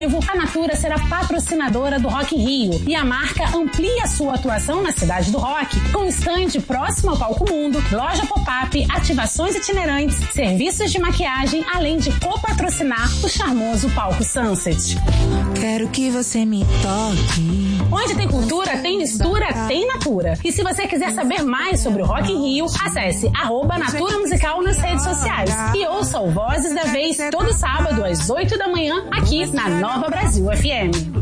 A Natura será patrocinadora do Rock in Rio e a marca amplia sua atuação na cidade do rock, com estande próximo ao Palco Mundo, loja pop-up, ativações itinerantes, serviços de maquiagem, além de copatrocinar o charmoso Palco Sunset. Quero que você me toque. Onde tem cultura, tem mistura, tem Natura. E se você quiser saber mais sobre o Rock in Rio, acesse @Natura Musical nas redes sociais e ouça o Vozes da Vez todo sábado às 8 da manhã aqui na Nova Brasil FM.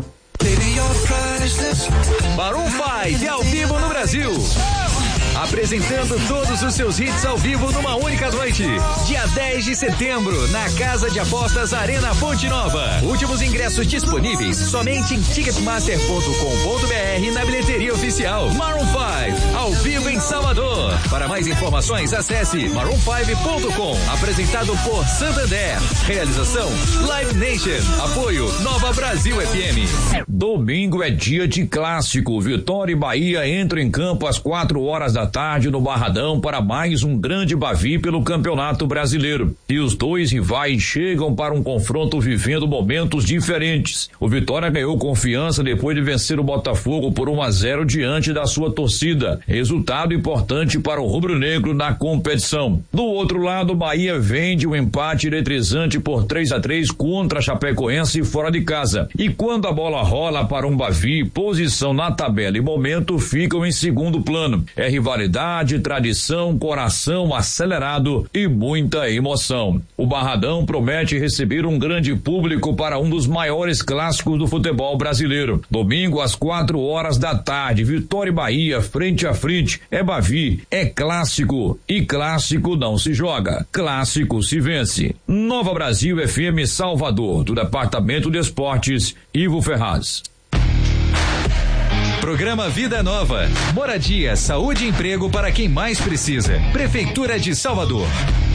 Maroon 5 ao vivo no Brasil. Apresentando todos os seus hits ao vivo numa única noite. Dia 10 de setembro, na Casa de Apostas Arena Fonte Nova. Últimos ingressos disponíveis somente em ticketmaster.com.br na bilheteria oficial. Maroon 5, ao vivo em Salvador. Para mais informações, acesse maroon5.com. Apresentado por Santander. Realização Live Nation. Apoio Nova Brasil FM. Domingo é dia de clássico. Vitória e Bahia entram em campo às 4h da tarde no Barradão para mais um grande bavi pelo Campeonato Brasileiro. E os dois rivais chegam para um confronto vivendo momentos diferentes. O Vitória ganhou confiança depois de vencer o Botafogo por 1-0 diante da sua torcida. Resultado importante para o rubro-negro na competição. Do outro lado, o Bahia vende um empate eletrizante por 3-3 contra a Chapecoense fora de casa. E quando a bola rola para um bavi, posição na tabela e momento ficam em segundo plano. É rivalidade, tradição, coração acelerado e muita emoção. O Barradão promete receber um grande público para um dos maiores clássicos do futebol brasileiro. Domingo às 4h da tarde, Vitória e Bahia frente a frente. É bavi, é clássico e clássico não se joga, clássico se vence. Nova Brasil FM Salvador, do Departamento de Esportes, Ivo Ferraz. Programa Vida Nova. Moradia, saúde e emprego para quem mais precisa. Prefeitura de Salvador.